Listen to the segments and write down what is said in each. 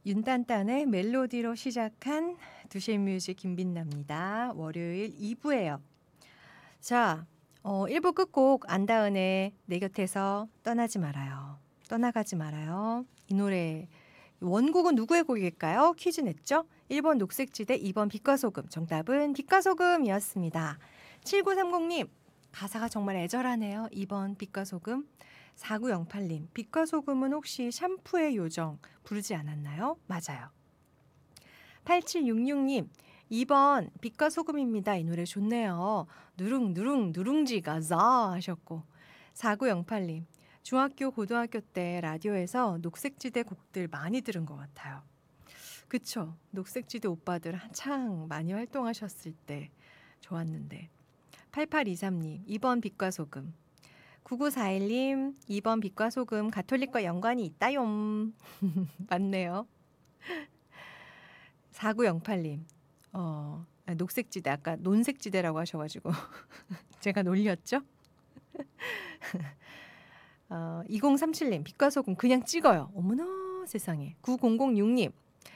윤딴딴의 멜로디로 시작한 두시의 뮤직 김빈나입니다. 월요일 2부예요. 자, 1부 끝곡 안다은의 내 곁에서 떠나지 말아요. 떠나가지 말아요. 이 노래 원곡은 누구의 곡일까요? 퀴즈 냈죠? 1번 녹색지대, 2번 빛과 소금. 정답은 빛과 소금이었습니다. 7930님, 가사가 정말 애절하네요. 2번 빛과 소금. 4908님, 빛과 소금은 혹시 샴푸의 요정 부르지 않았나요? 맞아요. 8766님, 2번 빛과 소금입니다. 이 노래 좋네요. 누룽누룽 누룽지가 자 하셨고 4908님, 중학교 고등학교 때 라디오에서 녹색지대 곡들 많이 들은 것 같아요. 그쵸? 녹색지대 오빠들 한창 많이 활동하셨을 때 좋았는데. 8823님, 2번 빛과 소금. 9941님, 2번 빛과 소금 가톨릭과 연관이 있다요. 맞네요. 4908님, 녹색지대, 아까 논색지대라고 하셔가지고 제가 놀렸죠? 2037님, 빛과 소금 그냥 찍어요. 어머나 세상에. 9006님,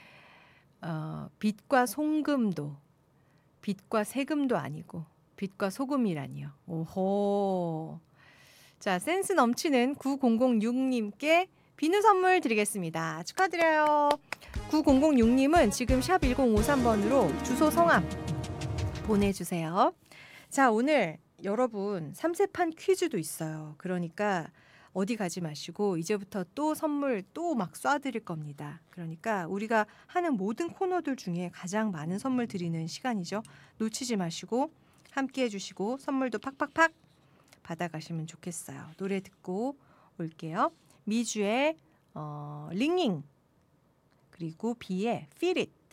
빛과 송금도, 빛과 세금도 아니고 빛과 소금이라니요. 오호. 자, 센스 넘치는 9006님께 비누 선물 드리겠습니다. 축하드려요. 9006님은 지금 샵 1053번으로 주소 성함 보내주세요. 자, 오늘 여러분 3세판 퀴즈도 있어요. 그러니까 어디 가지 마시고 이제부터 또 선물 또 막 쏴드릴 겁니다. 그러니까 우리가 하는 모든 코너들 중에 가장 많은 선물 드리는 시간이죠. 놓치지 마시고 함께 해주시고 선물도 팍팍팍 받아가시면 좋겠어요. 노래 듣고 올게요. 미주의 링링, 그리고 비의 Feel It.